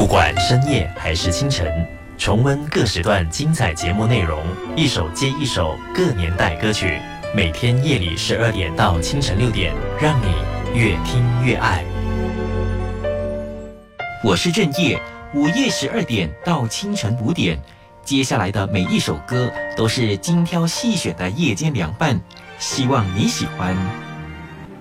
管深夜还是清晨，重温各时段精彩节目内容，一首接一首各年代歌曲，每天夜里12点到清晨6点，让你越听越爱。 我是正业，午夜12点到清晨5点，接下来的每一首歌都是精挑细选的夜间凉拌，希望你喜欢。